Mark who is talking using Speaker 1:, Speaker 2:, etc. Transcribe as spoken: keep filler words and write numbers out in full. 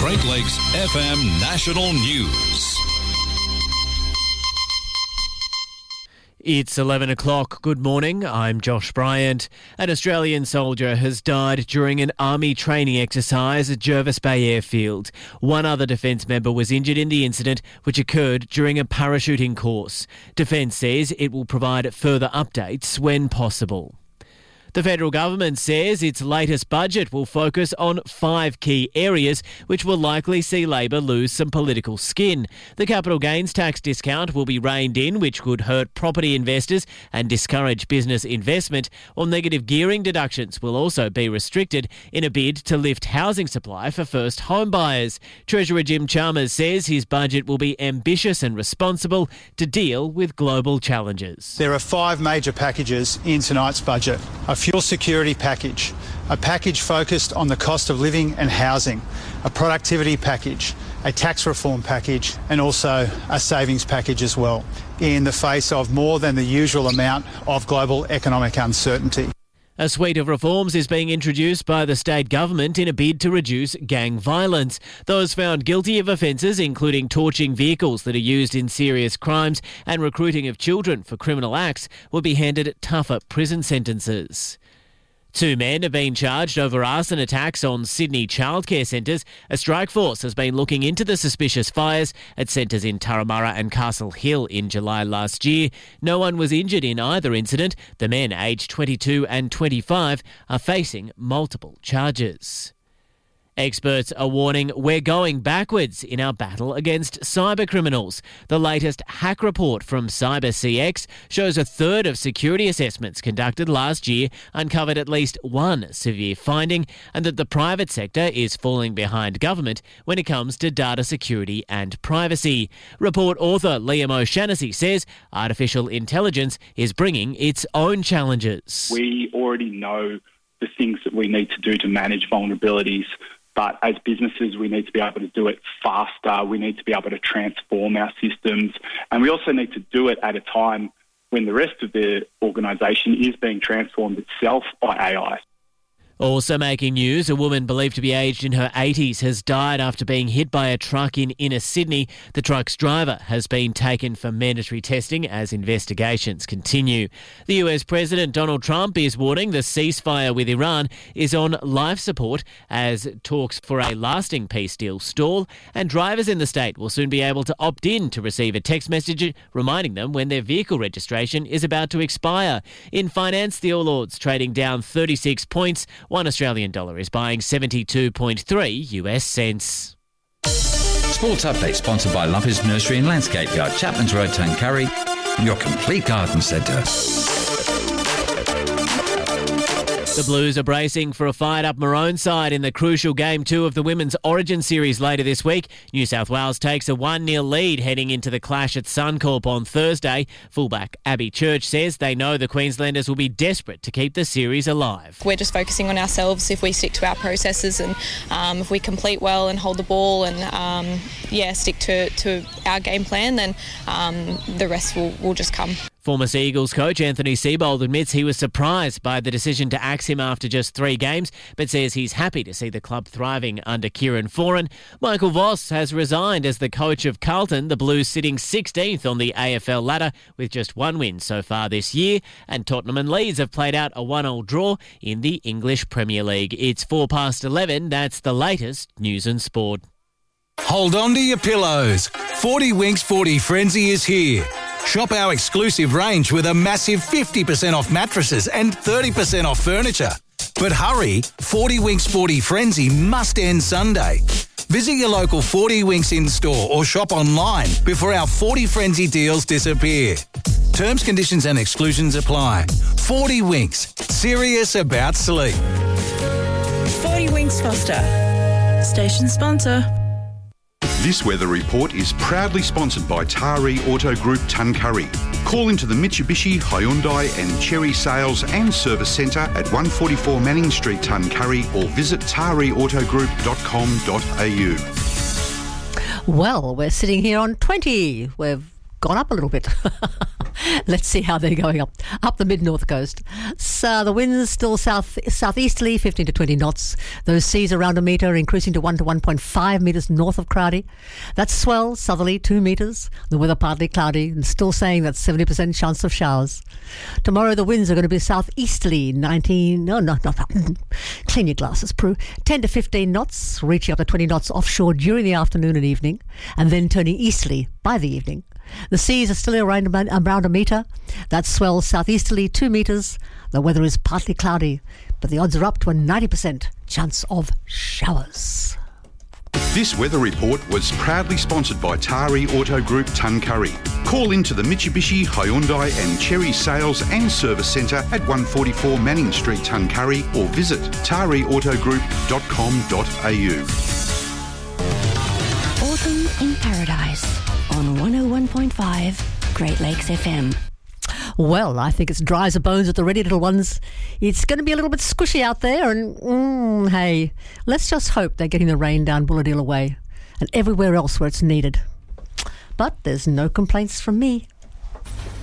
Speaker 1: Great Lakes F M National News.
Speaker 2: It's eleven o'clock. Good morning. I'm Josh Bryant. An Australian soldier has died during an army training exercise at Jervis Bay Airfield. One other Defence member was injured in the incident, which occurred during a parachuting course. Defence says it will provide further updates when possible. The federal government says its latest budget will focus on five key areas which will likely see Labor lose some political skin. The capital gains tax discount will be reined in, which could hurt property investors and discourage business investment, while negative gearing deductions will also be restricted in a bid to lift housing supply for first home buyers. Treasurer Jim Chalmers says his budget will be ambitious and responsible to deal with global challenges.
Speaker 3: There are five major packages in tonight's budget. A fuel security package, a package focused on the cost of living and housing, a productivity package, a tax reform package, and also a savings package as well, in the face of more than the usual amount of global economic uncertainty.
Speaker 2: A suite of reforms is being introduced by the state government in a bid to reduce gang violence. Those found guilty of offences including torching vehicles that are used in serious crimes and recruiting of children for criminal acts will be handed tougher prison sentences. Two men have been charged over arson attacks on Sydney childcare centres. A strike force has been looking into the suspicious fires at centres in Turramurra and Castle Hill in July last year. No one was injured in either incident. The men, aged twenty-two and twenty-five, are facing multiple charges. Experts are warning we're going backwards in our battle against cyber criminals. The latest hack report from CyberCX shows a third of security assessments conducted last year uncovered at least one severe finding, and that the private sector is falling behind government when it comes to data security and privacy. Report author Liam O'Shannessy says artificial intelligence is bringing its own challenges.
Speaker 4: We already know the things that we need to do to manage vulnerabilities. But as businesses, we need to be able to do it faster. We need to be able to transform our systems. And we also need to do it at a time when the rest of the organisation is being transformed itself by A I.
Speaker 2: Also making news, a woman believed to be aged in her eighties has died after being hit by a truck in inner Sydney. The truck's driver has been taken for mandatory testing as investigations continue. The U S President Donald Trump is warning the ceasefire with Iran is on life support as talks for a lasting peace deal stall, and drivers in the state will soon be able to opt in to receive a text message reminding them when their vehicle registration is about to expire. In finance, the All Ords trading down thirty-six points. One Australian dollar is buying seventy-two point three U S cents.
Speaker 5: Sports Update sponsored by Lumpers Nursery and Landscape Yard, Chapman's Road, Tuncurry, your complete garden centre.
Speaker 2: The Blues are bracing for a fired-up Maroon side in the crucial Game two of the Women's Origin Series later this week. New South Wales takes a one nil lead heading into the clash at Suncorp on Thursday. Fullback Abby Church says they know the Queenslanders will be desperate to keep the series alive.
Speaker 6: We're just focusing on ourselves. If we stick to our processes and um, if we complete well and hold the ball and um, yeah, stick to, to our game plan, then um, the rest will, will just come.
Speaker 2: Former Sea Eagles coach Anthony Seibold admits he was surprised by the decision to axe him after just three games, but says he's happy to see the club thriving under Kieran Foran. Michael Voss has resigned as the coach of Carlton, the Blues sitting sixteenth on the A F L ladder with just one win so far this year, and Tottenham and Leeds have played out a one all draw in the English Premier League. It's four past eleven. That's the latest news and sport.
Speaker 7: Hold on to your pillows. forty Winks forty Frenzy is here. Shop our exclusive range with a massive fifty percent off mattresses and thirty percent off furniture. But hurry, forty Winks forty Frenzy must end Sunday. Visit your local forty Winks in-store or shop online before our forty Frenzy deals disappear. Terms, conditions and exclusions apply. forty Winks, serious about sleep.
Speaker 8: forty Winks Foster, station sponsor.
Speaker 9: This weather report is proudly sponsored by Taree Auto Group Tuncurry. Call into the Mitsubishi, Hyundai and Chery Sales and Service Centre at one forty-four Manning Street, Tuncurry, or visit taree auto group dot com dot a u.
Speaker 10: Well, we're sitting here on twenty. We've gone up a little bit. Let's see how they're going up up the mid-north coast. So the winds still south southeasterly, fifteen to twenty knots. Those seas around a metre, increasing to one to one point five metres north of Crowdy. That's swell, southerly, two metres. The weather partly cloudy, and still saying that seventy percent chance of showers. Tomorrow the winds are going to be southeasterly, nineteen, no, no, no, no. Clean your glasses, Prue. ten to fifteen knots, reaching up to twenty knots offshore during the afternoon and evening, and then turning easterly by the evening. The seas are still around, around a metre. That swell southeasterly two metres. The weather is partly cloudy, but the odds are up to a ninety percent chance of showers.
Speaker 9: This weather report was proudly sponsored by Tari Auto Group Tuncurry. Call into the Mitsubishi, Hyundai and Cherry Sales and Service Centre at one forty-four Manning Street, Tuncurry, or visit tari auto group dot com dot a u.
Speaker 11: Autumn in Paradise on one oh one point five Great Lakes F M.
Speaker 10: Well, I think it's dry as a bones at the ready little ones. It's going to be a little bit squishy out there, and mm, hey, let's just hope they're getting the rain down Bulladila way and everywhere else where it's needed. But there's no complaints from me.